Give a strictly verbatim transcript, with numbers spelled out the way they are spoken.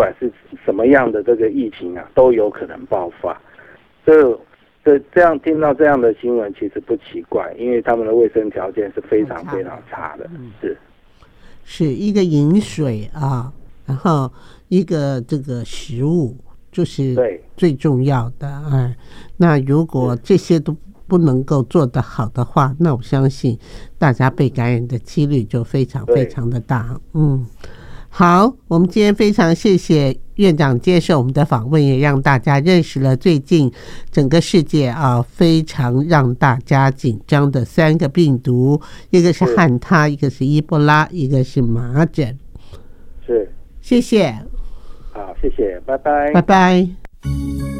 管是什么样的这个疫情啊，都有可能爆发。这这这样听到这样的新闻，其实不奇怪，因为他们的卫生条件是非常非常差的。是是一个饮水啊，然后一个这个食物，就是最重要的。哎，那如果这些都不能够做得好的话，那我相信大家被感染的几率就非常非常的大。嗯，好，我们今天非常谢谢院长接受我们的访问，也让大家认识了最近整个世界啊非常让大家紧张的三个病毒，一个是汉他，一个是伊波拉，一个是麻疹。 是， 谢谢。 好，谢谢，拜拜， 拜拜。